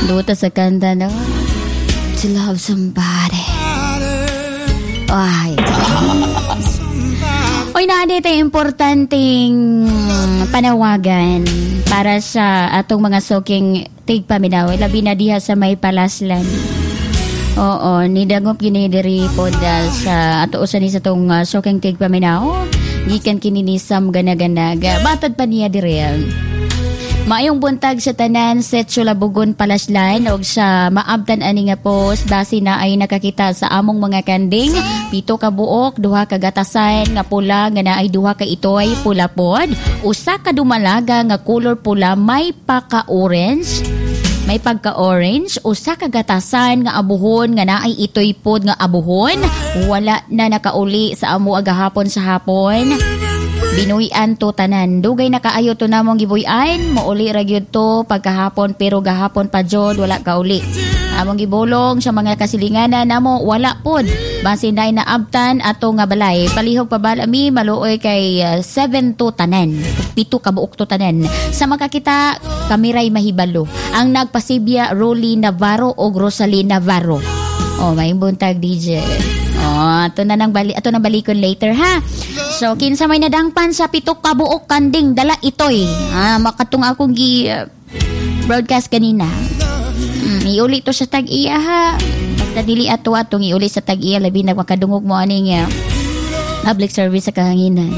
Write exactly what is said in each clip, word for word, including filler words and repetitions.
Luta sa kanta, no? To love somebody. Ay. Oy, naadi tayo importanteng panawagan para sa atong mga soking tigpaminaw. Labi na diha sa may palaslan. Oo, nidangop gini diri pod sa ato usa ni sa tong uh, soking tigpaminaw. Gikan kini ni Sam ganaganaga. Batad pa niya diri. Maayong buntag sa tanan set Sulabugon Palaslan og sa maabtan ani nga post base na ay nakakita sa among mga kanding pito ka buok, duha ka gatasan nga pula nga naay duha ka itoy pula pod, usa ka dumalaga nga color pula may paka-orange, may pagka-orange, usa ka gatasan nga abuhon nga naay itoy pod nga abuhon, wala na nakauli sa amo agahapon sa hapon. Binuyan to tanan. Dugay na kaayo to namong gibuyan. Mauli ra gyud to pagkahapon pero gahapon pa jud wala kauli. Among gibulong sa mga kasilinganan namo wala pod. Base na naabtan ato nga balay. Palihog pa balami maluoy kay uh, seven to tanan. Pito ka buok to tanan. Sa makakita kamiray mahibalo. Ang nagpasibya Rolly Navarro o Rosalie Navarro. Oh, may buntag D J. Oh, ato na nang bali ato na balikon later ha. So kinsa may nadangpan sa pitok ka buok kanding dala itoy. Ah, makatong akong gi uh, broadcast kanina. Mm, iuli to sa tag-iya ha. Basta dili ato atong iuli sa tag-iya labi na makadungog mo aning uh, public service sa kahanginan.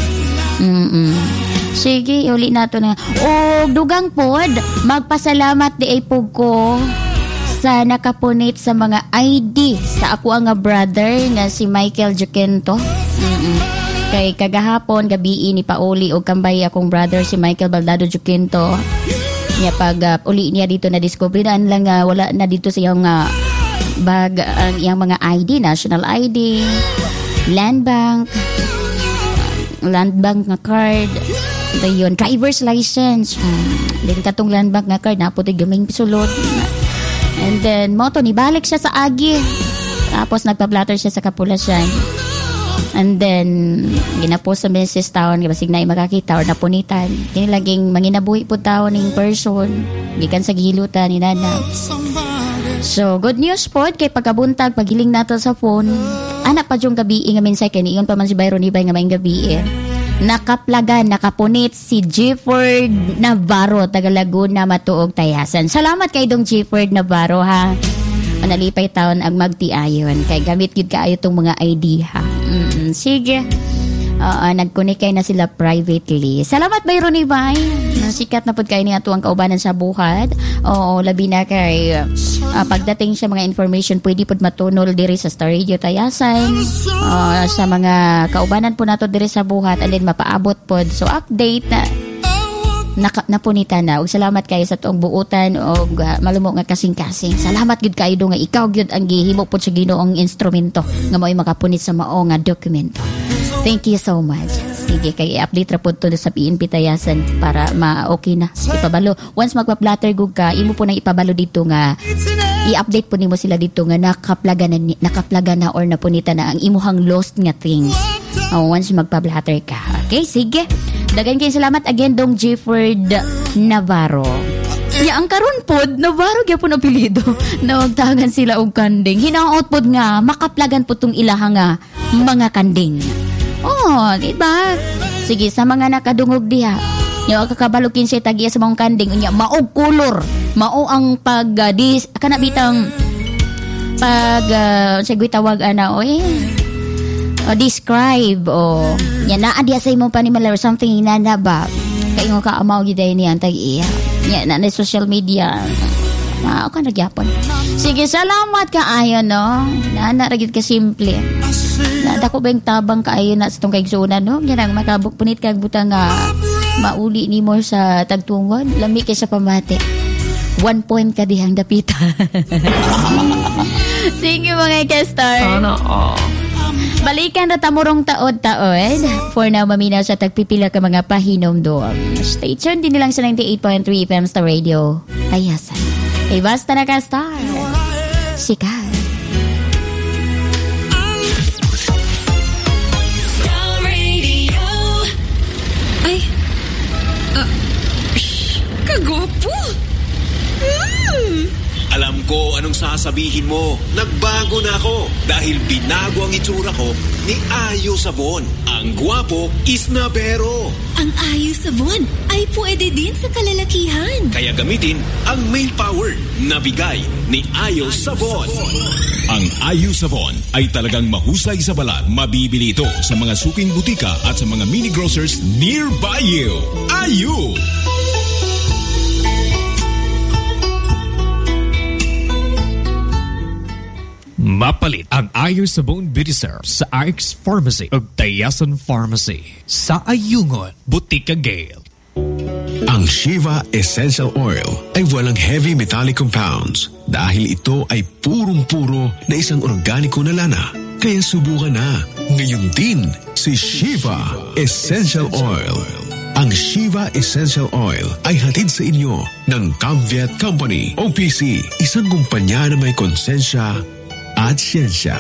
Mm. Sige, iuli nato na. O dugang pod, magpasalamat di ay pug ko sa nakapunit sa mga I D sa ako ang brother nga si Michael Jacinto. Mm. Kay kagahapon gabi ni pauli og kambay akong brother si Michael Baldado Jacinto. Niya pag uh, uli niya dito na discover na lang uh, wala na dito sa iyang uh, bag ang uh, iyang mga I D, national I D, land bank, uh, land bank nga card, dayon driver's license. Hmm. Then katong land bank nga card na puti gaming pisulod. And then mo to nibalik siya sa agi. Tapos nagpa-blatter siya sa Kapulasan. And then ginapost sa Mrs. Town basig na makakita or napunitan. Kini laging manginabuhi po taon ning person gikan sa gihilutan ni nana. So good news pod kay pagkabuntag paghiling nato sa phone. Ana pa jung gabi nga mensay kay niyon pa man si Byron Ibay nga maing gabi. Eh. Nakaplagan, nakapunit si Gifford Navarro taga Laguna Matuog Tayasan. Salamat kay dong Gifford Navarro ha. Manalipay taon ang magtiayon kay gamit gid kaayo tong mga I D ha. Mm-mm. Sige. Uh, nagkunikay na sila privately. Salamat Byron Ibay. Sikat na pod kay ni ato ang kaubanan sa buhat. Oo, labi na kay uh, pagdating sa mga information pwede pod matunol diri sa Star Radio Tayasan. Uh, sa mga kaubanan po nato diri sa buhat and then mapaabot pod so update na Naka, napunitan na. Og salamat kayo sa tuong buutan og uh, malumo nga kasing-kasing. Salamat gud kayo do nga ikaw gyud ang gihimo pod sa Ginoong instrumento nga mo'y makapunit sa mao nga dokumento. Thank you so much. Sige kay i-update ra pod to sa P N P Tayasan para ma-okay na. Ipabalo. Once magpa-platter gug ka, imo po na ipabalo dito nga i-update po nimo sila dito nga nakaplaga na nakaplaga na or napunitan na ang imuhang lost nga things. Oh, once magpa-platter ka. Okay, sige. Dagan kayo salamat again dong Gifford Navarro. Ya ang karon pod Navarro gyapon apelyido. Nawagtagan sila og kanding. Hinaot pod nga makaplagan pod tong ilaha nga mga kanding. Oh, di ba? Sige sa mga nakadungog diha. Yo kakabalukin siya tagiya sa mga kanding unya maog color. Mao ang pag uh, dis kana bitang pag uh, sige tawag ana oy. O describe o yan naa diya sa imong panimalay or something inana ba kay nga kaamaw giday niya tag iya nya na, na social media mao ka nagyapon. Sige salamat kaayo no nana ra gyud ka simple na dako bang tabang kaayo na sa tong kaigsunan no nya nang makabuk punit kag butang nga mauli nimo sa tagtungod lami kay sa pamati one point ka dihang dapita. Sige mga ka-star sana oh. Balikan na tamurong taod-taod for now maminaw sa tagpipila ka mga pahinom-dom. Stay tuned din nilang sa ninety-eight point three F M Star Radio Tayasan. Kay basta na ka-star sikat. Star Radio. Ay uh, shh, kagwapo. Mm. O anong sasabihin mo? Nagbago na ako dahil binago ang itsura ko ni Ayo Sabon. Ang gwapo is nabero. Ang Ayo Sabon ay pwede din sa kalalakihan. Kaya gamitin ang male power na bigay ni Ayo Sabon. Ang Ayo Sabon ay talagang mahusay sa balat. Mabibili ito sa mga suking butika at sa mga mini grocers nearby you. Ayo! Mapalit ang Ayo Sabon Beauty Serum sa R X Pharmacy o Tayasan Pharmacy sa Ayungon, Butika Gale. Ang Shiva Essential Oil ay walang heavy metallic compounds dahil ito ay purong-puro na isang organiko na lana. Kaya subukan na ngayon din si Shiva Essential Oil. Ang Shiva Essential Oil ay hatid sa inyo ng Camviet Company o P C, isang kumpanya na may konsensya at siyensya.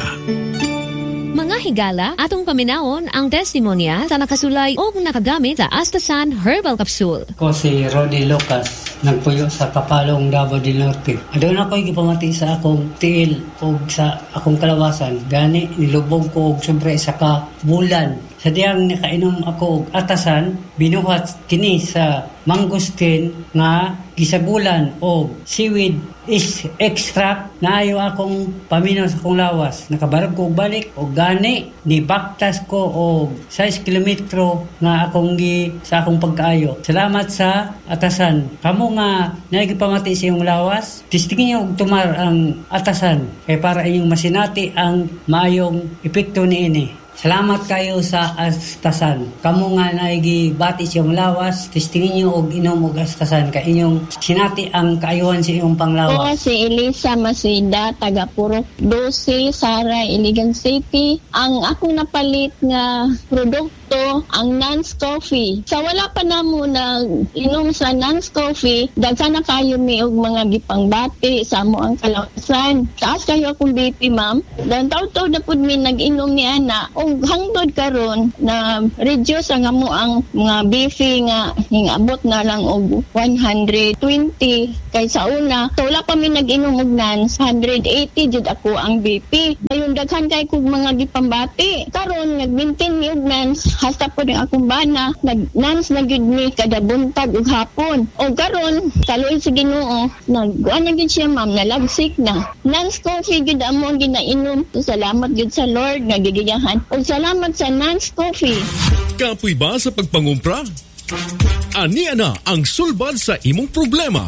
Mga higala, atong paminawon ang testimonya sa nakasulay o nakagamit sa Astasan Herbal Capsule. Ako si Rodi Lucas, nagpuyo sa Kapalong, Davao del Norte. Doon ako ipamati sa akong tiil o sa akong kalawasan. Gani, nilubog ko og siyempre sa kabulan. Sa diyang nakainom ako og atasan, binuhat kini sa mangustin nga gisagulan o seaweed is extract na ayo akong paminaw sa akong lawas. Nakabarog ko balik o gani ni baktas ko o sais kilometro nga akong gi sa akong pagkaayo. Salamat sa atasan. Kamo nga naigipamati sa iyong lawas, tistingin niyo og tumar ang atasan kay para inyong masinati ang maayong epekto niini. Salamat kayo sa astasan. Kamu nga naigibati siyang lawas, testingin niyo og inom og astasan kay inyong sinati ang kaayuhan sa iyong panglawas. Oo, si Elisa Masida, taga Purok twelve, Sara, Iligan City. Ang akong napalit nga produkto, ang Nance Coffee. Sa wala pa na mo na inom sa Nance Coffee, daghan na kayo mi og mga gipangbati sa amo ang kalawasan. Taas kayo akong B P, ma'am. Dan taw-taw na pud mi nag-inom ni ana. Og hangtod karon na reduce ang amo ang mga B P nga hingabot na lang og one hundred twenty kay sa una. So wala pa mi nag-inom og Nance, one hundred eighty jud ako ang B P. Ayon daghan kay kog mga gipambati. Karon nag-maintain mi og Nance hasta po ng akong bana, nag-nance na gyud mi kada buntag ug hapon. O karon, kaluoy sa Ginoo, nag-guan na gyud siya, ma'am, nalagsik na. Nance Coffee gyud amo ang ginainom. Salamat gyud sa Lord nga gigiyahan. O salamat sa Nance Coffee. Kapoy ba sa pagpangumpra? Ania na ang sulbad sa imong problema.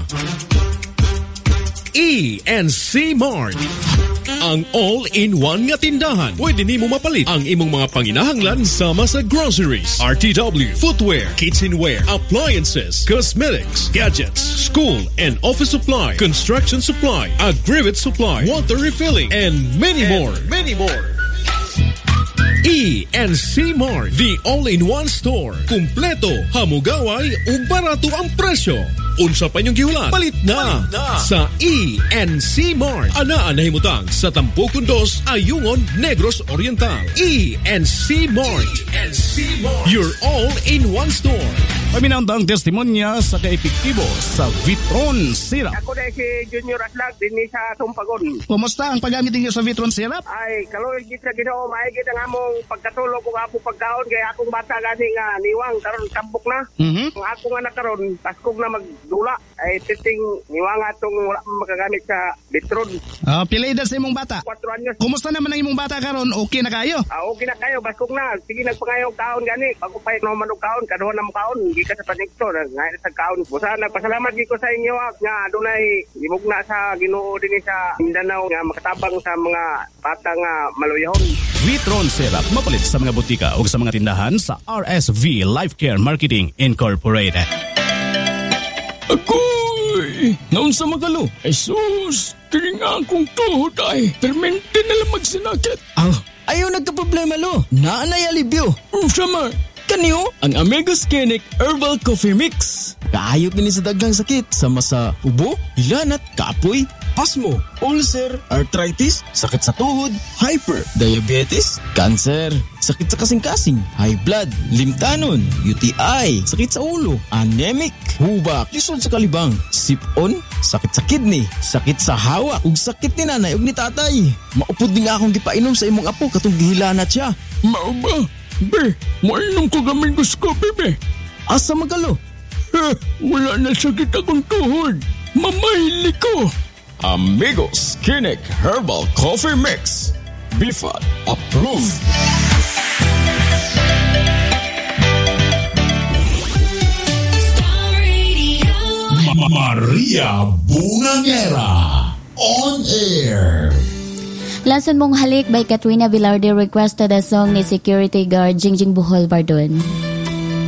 E and C Mart, ang all-in-one nga tindahan. Pwede nimo mapalit ang imong mga panginahanglan sama sa groceries, R T W, footwear, kitchenware, appliances, cosmetics, gadgets, school and office supply, construction supply, aggregate supply, water refilling, and many and more. Many more. E and C Mart, the all-in-one store. Kumpleto, hamugaway ug barato ang presyo. Unsa pa inyong gihulat? Palit na, Palit na sa E and C Mart. Anaa na himutang sa Tampukon dos, Ayungon, Negros Oriental. E and C Mart. E and C Mart, your all-in-one store. Paminandang testimonya sa kaepektibo sa Vitron Syrup. Ako na si Junior Aslag din sa Tumpagon. Kumusta ang paggamit niyo sa Vitron Syrup? Ay, kaloy gid sa Ginoo, maaygid ang among pagkatulog ug ako pagkaon kay akong bata gani nga niwang karon tambok na. Mhm. Ang ako nga na karon, paskog na magdula ay titing niwang atong wala makagamit sa Vitron. Ah, pila edad sa imong bata? four anyos. Kumusta naman ang imong bata karon? Okay na kayo? Ah, okay na kayo, baskog na. Sige nagpangayong kaon gani. Pagupay no man og kaon, kaduha na mo kaon, gi ka sa panekto nga sa kaon. Busa nagpasalamat gid ko sa inyo nga adunay gimugna sa Ginoo dinhi sa Mindanao nga makatabang sa mga bata nga maluyahon. Vitron Syrup mapalit sa mga butika o sa mga tindahan sa R S V Life Care Marketing Incorporated. Akoy! Naunsa magalo? Jesus! Kaya nga akong tuhod ay permente na lang magsinakit. Ah, ayaw nagka-problema lo. Naanay alibyo. Um, sama. Kaniyo ang Amigos Clinic Herbal Coffee Mix. Kaayo kini sa daghang sakit sama sa ubo, hilanat, kapoy, asmo, ulcer, arthritis, sakit sa tuhod, hyper, diabetes, cancer, sakit sa kasing-kasing, high blood, limtanon, U T I, sakit sa ulo, anemic, hubak, lisod sa kalibang, sipon, sakit sa kidney, sakit sa hawak, ug sakit ni nanay ug ni tatay. Maupod din nga akong gipainom sa imong apo katong gihilanat siya. Mao ba? Be, mainom ko gaming gusto, bebe. Asa magalo? Eh, wala na sakit akong tuhod. Mamahili ko. Amigos Clinic Herbal Coffee Mix. B F A D approved. Maria Bungangera on air. Lason mong halik by Katrina Velarde requested a song ni security guard Jingjing Bohol Bardon.